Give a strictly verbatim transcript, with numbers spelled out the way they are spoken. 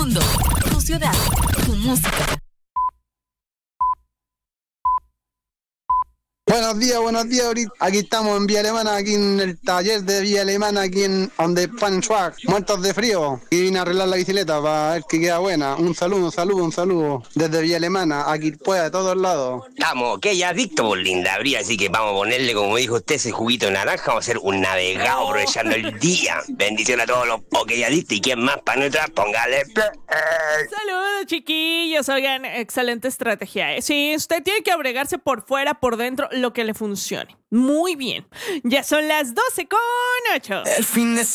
mundo, tu ciudad, tu música. Buenos días, buenos días, ahorita. Aquí estamos en Vía Alemana, aquí en el taller de Vía Alemana, aquí en donde Pan Swag, muertos de frío. Y vine a arreglar la bicicleta para ver que queda buena. Un saludo, un saludo, un saludo. Desde Vía Alemana, aquí pueda, de todos lados. Vamos, que ya adicto por linda habría, así que vamos a ponerle, como dijo usted, ese juguito de naranja, vamos a hacer un navegado aprovechando el día. Bendición a todos los pokeyadictos y quien más para nuestra, póngale play. Saludos, chiquillos. Oigan, excelente estrategia, ¿eh? Sí, usted tiene que abregarse por fuera, por dentro, lo que le funcione. Muy bien. Ya son las doce con ocho. El fin de